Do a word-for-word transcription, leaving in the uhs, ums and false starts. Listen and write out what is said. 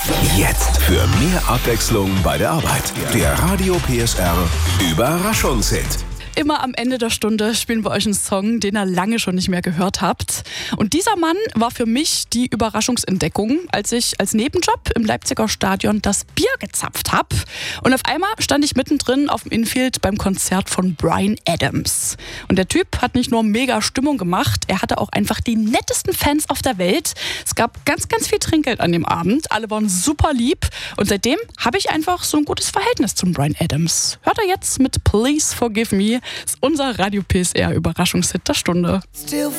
Jetzt für mehr Abwechslung bei der Arbeit. Der Radio P S R Überraschungshit. Immer am Ende der Stunde spielen wir euch einen Song, den ihr lange schon nicht mehr gehört habt. Und dieser Mann war für mich die Überraschungsentdeckung, als ich als Nebenjob im Leipziger Stadion das Bier gezapft habe. Und auf einmal stand ich mittendrin auf dem Infield beim Konzert von Bryan Adams. Und der Typ hat nicht nur mega Stimmung gemacht, er hatte auch einfach die nettesten Fans auf der Welt. Es gab ganz, ganz viel Trinkgeld an dem Abend. Alle waren super lieb. Und seitdem habe ich einfach so ein gutes Verhältnis zum Bryan Adams. Hört er jetzt mit Please Forgive Me. Das ist unser Radio P S R Überraschungshit der Stunde.